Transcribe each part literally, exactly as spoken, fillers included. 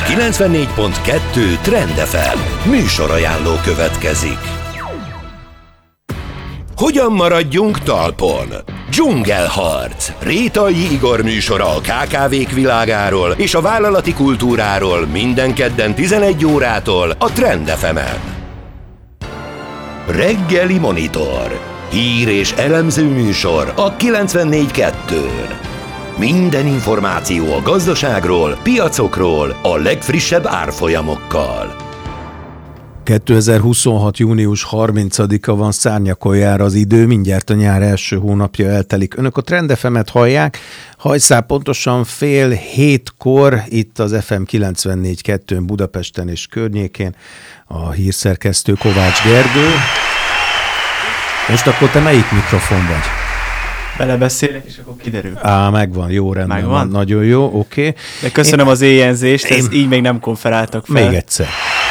kilencvennégy pont kettő Trend ef em műsorajánló következik. Hogyan maradjunk talpon? Dzsungelharc. Rétai Igor műsora a ká ká vék világáról és a vállalati kultúráról minden kedden tizenegy órától a Trend ef emen. Reggeli Monitor. Hír és elemző műsor a kilencvennégy kettőn. Minden információ a gazdaságról, piacokról, a legfrissebb árfolyamokkal. kétezer-huszonhat. június harmincadika van, szárnyakon jár az idő, mindjárt a nyár első hónapja eltelik. Önök a Trend ef emet hallják, hajszál pontosan fél hétkor itt az ef em kilencvennégy kettőn Budapesten és környékén. A hírszerkesztő Kovács Gergő. Most akkor te melyik mikrofon vagy? Belebeszélek, és akkor kiderül. Á, megvan, jó, rendben megvan? van, nagyon jó, oké. Okay. De köszönöm Én... az éjjelzést, ez Én... így még nem konferáltak fel. Még egyszer.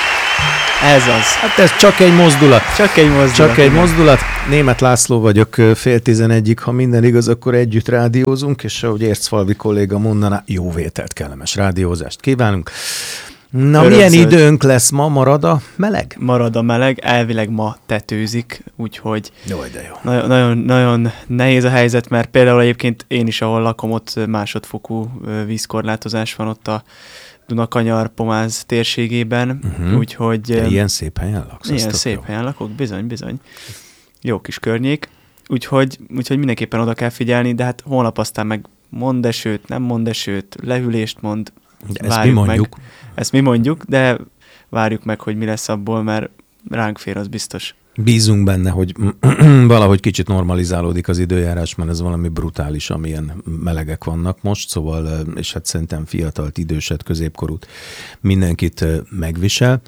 Ez az. Hát ez csak egy mozdulat. Csak egy mozdulat. Csak egy mozdulat. Németh László vagyok, fél tizenegyig, ha minden igaz, akkor együtt rádiózunk, és ahogy Ércfalvi kolléga mondaná, jó vételt, kellemes rádiózást kívánunk. Na, Örömzöld. Milyen időnk lesz ma? Marad a meleg? Marad a meleg, elvileg ma tetőzik, úgyhogy jó, de jó. Nagyon, nagyon, nagyon nehéz a helyzet, mert például egyébként én is, ahol lakom, ott másodfokú vízkorlátozás van ott a Dunakanyar-Pomáz térségében, uh-huh. úgyhogy... De ilyen szép helyen laksz? Ilyen szép jó. helyen lakok, bizony, bizony. Jó kis környék, úgyhogy, úgyhogy mindenképpen oda kell figyelni, de hát holnap aztán meg mond esőt, nem mond esőt, lehűlést mond, de ezt mi mondjuk. Meg. Ezt mi mondjuk, de várjuk meg, hogy mi lesz abból, mert ránk fér, az biztos. Bízunk benne, hogy valahogy kicsit normalizálódik az időjárás, mert ez valami brutális, amilyen melegek vannak most, szóval, és hát szerintem fiatalt, időset, középkorút mindenkit megvisel.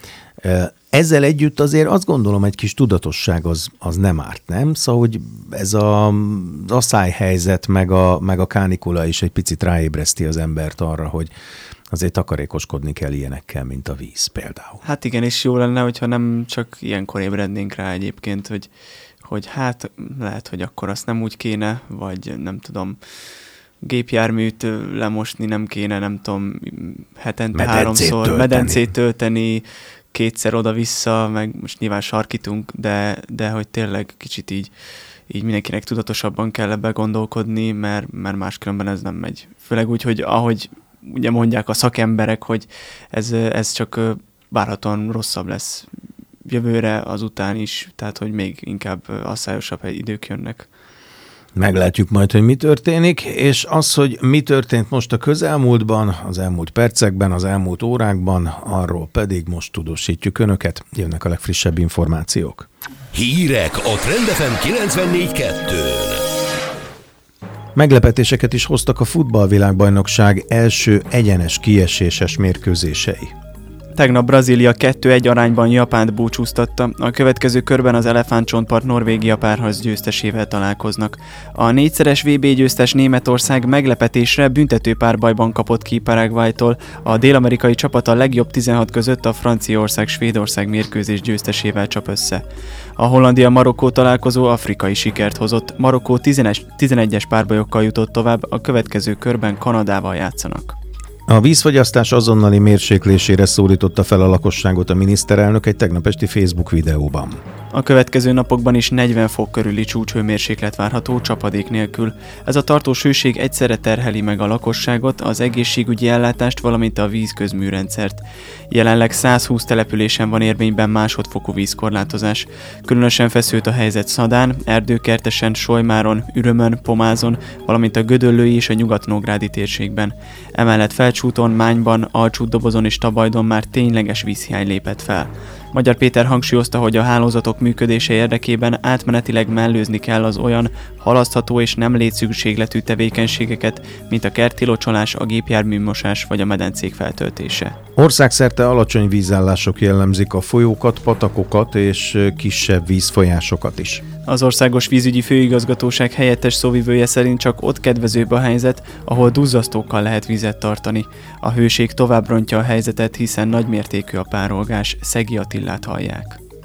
Ezzel együtt azért azt gondolom, egy kis tudatosság az, az nem árt, nem? Szóval, hogy ez a asszályhelyzet, meg a, meg a kánikula is egy picit ráébreszti az embert arra, hogy azért takarékoskodni kell ilyenekkel, mint a víz például. Hát igen, és jó lenne, hogyha nem csak ilyenkor ébrednénk rá egyébként, hogy, hogy hát lehet, hogy akkor azt nem úgy kéne, vagy nem tudom, gépjárműt lemosni nem kéne, nem tudom, hetente medencét háromszor, tölteni. medencét tölteni, kétszer oda-vissza, meg most nyilván sarkítunk, de, de hogy tényleg kicsit így, így mindenkinek tudatosabban kell ebbe gondolkodni, mert, mert máskülönben ez nem megy. Főleg úgy, hogy ahogy ugye mondják a szakemberek, hogy ez, ez csak várhatóan rosszabb lesz jövőre, azután is, tehát hogy még inkább asszályosabb idők jönnek. Meglátjuk majd, hogy mi történik, és az, hogy mi történt most a közelmúltban, az elmúlt percekben, az elmúlt órákban, arról pedig most tudósítjuk önöket. Jönnek a legfrissebb információk. Hírek a Trend ef em kilencvennégy kettőn. Meglepetéseket is hoztak a futballvilágbajnokság első egyenes kieséses mérkőzései. Tegnap Brazília kettő egy arányban Japánt búcsúztatta, a következő körben az elefántcsontpart Norvégia párharc győztesével találkoznak. A négyszeres vé bé győztes Németország meglepetésre büntetőpárbajban kapott ki Paraguaytól, a dél-amerikai csapat a legjobb tizenhat között a Franciaország-Svédország mérkőzés győztesével csap össze. A Hollandia-Marokkó találkozó afrikai sikert hozott, Marokkó tizenegyes párbajokkal jutott tovább, a következő körben Kanadával játszanak. A vízfogyasztás azonnali mérséklésére szólította fel a lakosságot a miniszterelnök egy tegnap esti Facebook videóban. A következő napokban is negyven fok körüli csúcshőmérséklet várható csapadék nélkül. Ez a tartós hőség egyszerre terheli meg a lakosságot, az egészségügyi ellátást, valamint a vízközműrendszert. Jelenleg százhúsz településen van érvényben másodfokú vízkorlátozás. Különösen feszült a helyzet Szadán, Erdőkertesen, Solymáron, Ürömön, Pomázon, valamint a Gödöllői és a Nyugat-Nógrádi térségben. Emellett Felcsúton, Mányban, Alcsútdobozon és Tabajdon már tényleges vízhiány lépett fel. Magyar Péter hangsúlyozta, hogy a hálózatok működése érdekében átmenetileg mellőzni kell az olyan halasztható és nem létszükségletű tevékenységeket, mint a kerti locsolás, a gépjárműmosás vagy a medencék feltöltése. Országszerte alacsony vízállások jellemzik a folyókat, patakokat és kisebb vízfolyásokat is. Az Országos Vízügyi Főigazgatóság helyettes szóvivője szerint csak ott kedvezőbb a helyzet, ahol duzzasztókkal lehet vizet tartani. A hőség tovább rontja a helyzetet, hiszen nagymértékű a párolgás. Szegi Attillát hallják.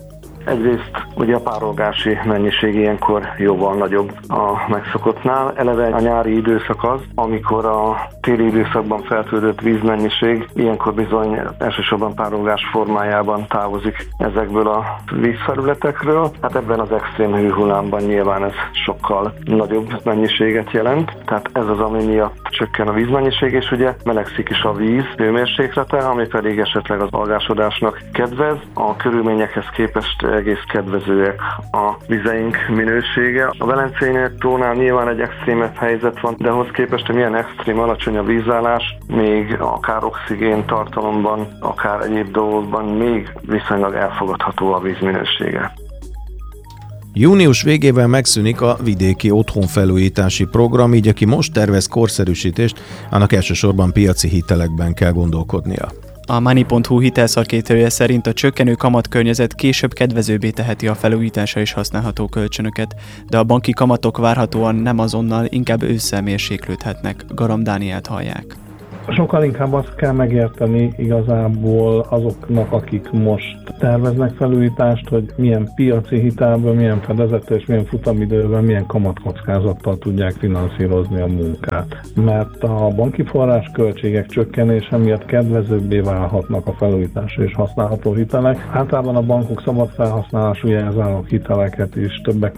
Egyrészt ugye a párolgási mennyiség ilyenkor jóval nagyobb a megszokottnál. Eleve a nyári időszak az, amikor a téli időszakban feltöltött vízmennyiség ilyenkor bizony elsősorban párolgás formájában távozik ezekből a vízfelületekről. Hát ebben az extrém hőhullámban nyilván ez sokkal nagyobb mennyiséget jelent. Tehát ez az, ami miatt csökken a vízmennyiség, és ugye melegszik is a víz hőmérséklete, ami pedig esetleg az algásodásnak kedvez. A körülményekhez képest egész kedvezőek a vizeink minősége. A Velencei tónál nyilván egy extrémebb helyzet van, de ahhoz képest, hogy milyen extrém alacsony a vízállás, még akár oxigén tartalomban, akár egyéb dolgokban még viszonylag elfogadható a vízminősége. Június végével megszűnik a vidéki otthonfelújítási program, így aki most tervez korszerűsítést, annak elsősorban piaci hitelekben kell gondolkodnia. A Money pont hu hitelszakértője szerint a csökkenő kamatkörnyezet később kedvezőbbé teheti a felújításra is használható kölcsönöket, de a banki kamatok várhatóan nem azonnal, inkább ősszel mérséklődhetnek. Garam Dánielt hallják. Sokkal inkább azt kell megérteni igazából azoknak, akik most terveznek felújítást, hogy milyen piaci hitelből, milyen fedezettel és milyen futamidővel, milyen kamatkockázattal tudják finanszírozni a munkát. Mert a banki forrásköltségek csökkenése miatt kedvezőbbé válhatnak a felújításra és használható hitelek. Általában a bankok szabad felhasználású jelzálog hiteleket is többek